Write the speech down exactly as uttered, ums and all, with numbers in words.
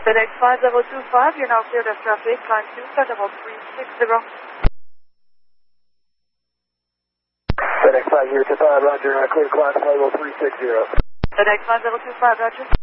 FedEx five zero two five, you're now cleared of traffic, climb to Federal three six zero. FedEx five zero two five, roger, uh, clear climb level three six zero. FedEx five zero two five, roger.